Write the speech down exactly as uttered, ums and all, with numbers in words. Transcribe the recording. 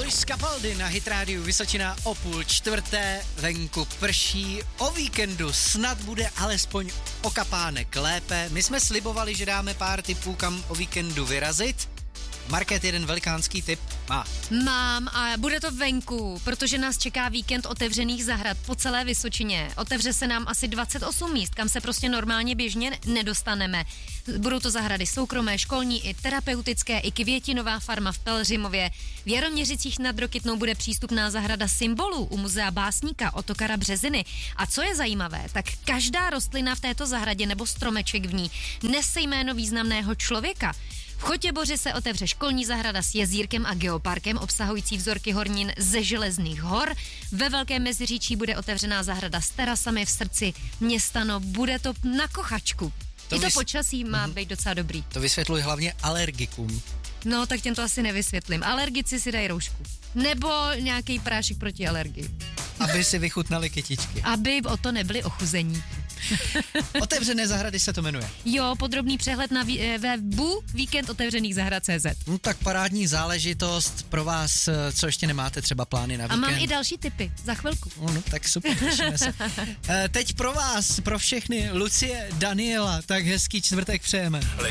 Luis Capaldi na Hit Radio Vysočina o půl čtvrté, venku prší, o víkendu snad bude alespoň o kapánek lépe. My jsme slibovali, že dáme pár tipů, kam o víkendu vyrazit. Market jeden velikánský tip má. Mám a bude to venku, protože nás čeká víkend otevřených zahrad po celé Vysočině. Otevře se nám asi dvacet osm míst, kam se prostě normálně běžně nedostaneme. Budou to zahrady soukromé, školní i terapeutické, i květinová farma v Pelřimově. V Jaroměřicích nad Rokytnou bude přístupná zahrada symbolů u muzea básníka Ottokara Březiny. A co je zajímavé, tak každá rostlina v této zahradě nebo stromeček v ní nese jméno významného člověka. V Chotěboři se otevře školní zahrada s jezírkem a geoparkem obsahující vzorky hornin ze Železných hor. Ve Velkém Meziříčí bude otevřená zahrada s terasami v srdci města, no bude to na kochačku. To I to vys... počasí má mm-hmm. být docela dobrý. To vysvětluji hlavně alergikům. No, tak těm to asi nevysvětlím. Alergici si dají roušku. Nebo nějaký prášek proti alergii. Aby si vychutnali kytičky. Aby o to nebyli ochuzení. Otevřené zahrady se to jmenuje. Jo, podrobný přehled na webu víkend otevřených zahrad tečka cé zet. No tak parádní záležitost pro vás, co ještě nemáte třeba plány na víkend. A mám i další tipy, za chvilku. No, no tak super, těšíme se. Teď pro vás, pro všechny, Lucie, Daniela, tak hezký čtvrtek přejeme.